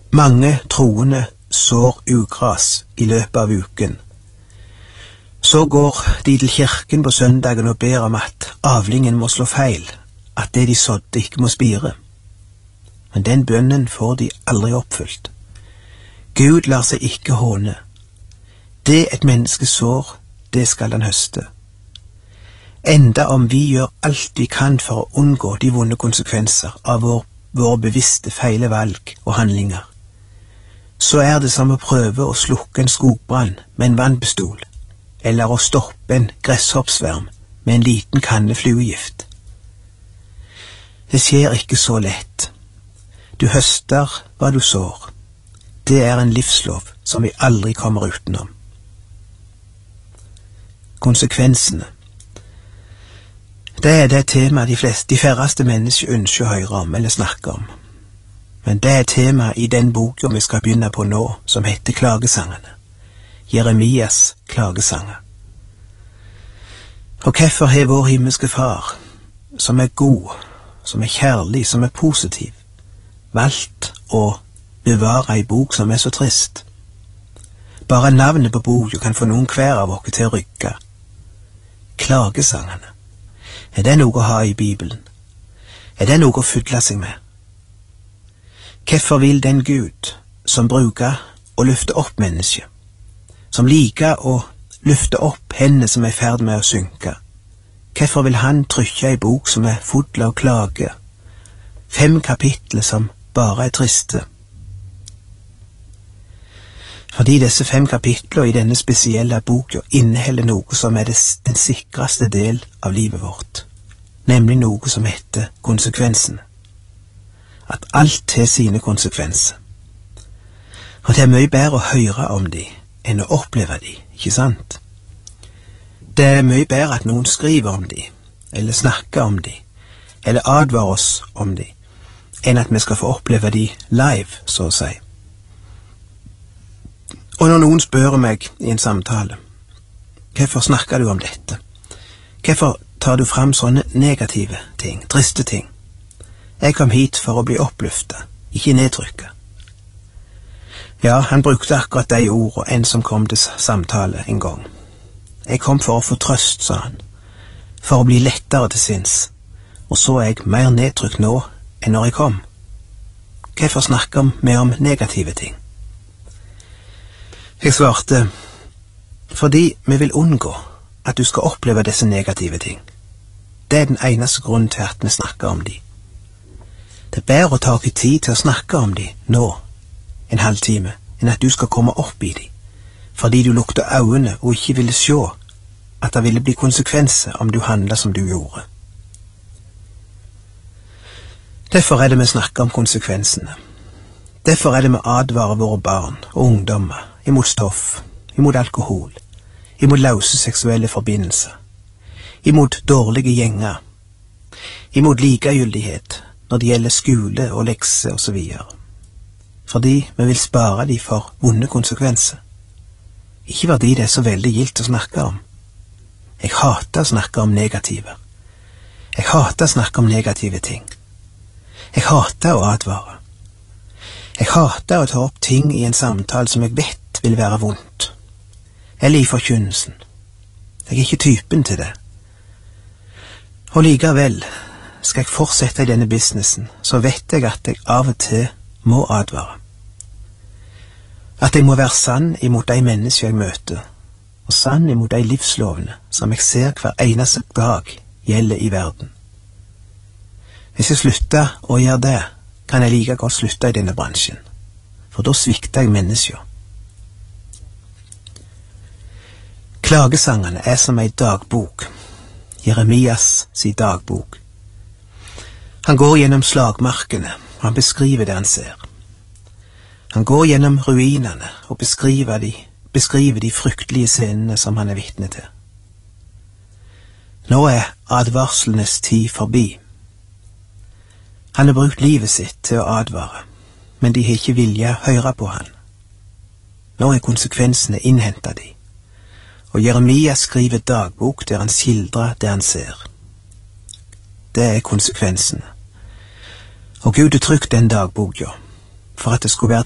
Mange troende sår ugras i løpet av uken. Så går de til kirken på søndagen og ber om at avlingen må slå feil, at det de sådde ikke må spire. Men den bønnen får de aldri oppfylt. Gud lar seg ikke håne. Det et menneske sår, det skal han høste. Enda om vi gjør alt vi kan for å unngå de vonde konsekvenser av våre bevisste feile valg og handlinger, så er det som å prøve å slukke en skogbrann med en vannpistol, eller å stoppe en gresshoppsverm med en liten kanne fluegift. Det skjer ikke så lett. Du høster hva du sår. Det er en livslov som vi aldri kommer utenom. Konsekvensene. Det er det temaet de færreste mennesker ønsker å høre om eller snakke om. Men det er temaet i den boken vi skal begynne på nå, som heter Klagesangene. Jeremias klagesanger. Og hvorfor har vår himmelske far, som er god, som er kjærlig, som er positiv, valgt å bevare ei bok som er så trist? Bare navnet på boka kan få noen hver av oss til å rykke. Klagesangene. Er det noe å ha i Bibelen? Er det noe å fylle seg med? Hvorfor vil den Gud som bruker å løfte opp mennesket, som liker å løfte opp henne som er i ferd med å synke, hvorfor vil han trykke ei bok som er full av klage, 5 kapitler som bare er triste? Fordi disse 5 kapitler i denne spesielle boka inneholder noe som er den sikreste del av livet vårt, nemlig noe som heter konsekvensene. At alt har sine konsekvenser. Og det er mye bedre å høre om de enn å oppleve de, ikke sant? Det er mye bedre at noen skriver om de, eller snakker om de, eller advarer oss om de, enn at vi skal få oppleve de live, så å si. Og når noen spør meg i en samtale, hvorfor snakker du om dette? Hvorfor tar du fram sånne negative ting, triste ting? Jeg kom hit for å bli oppløftet, ikke nedtrykket. Ja, han brukte akkurat de ordene en som kom til samtale en gang. Jeg kom for å få trøst, sa han, for å bli lettere til sinns, og så er jeg mer nedtrykt nå enn når jeg kom. Hvorfor snakker vi om negative ting? Jeg svarte, fordi vi vil unngå at du skal oppleve disse negative ting. Det er den eneste grunnen til at vi snakker om de. Det er bedre å ta oss tid til å snakke om de nå, en halvtime, enn at du skal komme opp i de, fordi du lukter øynene og ikke ville se at det ville bli konsekvenser om du handlet som du gjorde. Derfor er det vi snakker om konsekvensene. Derfor er det vi advarer våre barn og ungdommer imot stoff, imot alkohol, imot løse seksuelle forbindelser, imot dårlige gjenger, imot likegyldighet når det gjelder skole og lekser og så videre. Fordi vi vil spare de for vonde konsekvenser. Ikke fordi det er så veldig gildt å snakke om. Jeg hater å snakke om negativer. Jeg hater å snakke om negative ting. Jeg hater å advare. Jeg hater å ta opp ting i en samtale som jeg vet vil være vondt. Eller i forkynnelsen. Jeg er ikke typen til det. Og likevel skal jeg fortsette i denne businessen, så vet jeg at jeg av og til må advare. At jeg må være sann imot de mennesker jeg møter, og sann imot de livslovene som jeg ser hver eneste dag gjelder i verden. Hvis jeg slutter å gjøre det, kan jeg like godt slutte i denne bransjen, for da svikter jeg mennesker. Klagesangene er som ei dagbok, Jeremias si dagbok. Han går gjennom slagmarkene, og han beskriver det han ser. Han går gjennom ruinene og beskriver de fryktelige scenene som han er vitne til. Nå er advarslenes tid forbi. Han har brukt livet sitt til å advare, men de har ikke vilje å høre på han. Nå er konsekvensene innhentet de, og Jeremia skriver dagbok der han skildrer det han ser. Det er konsekvensene. Og Gud har trykt den dagboka for at det skulle være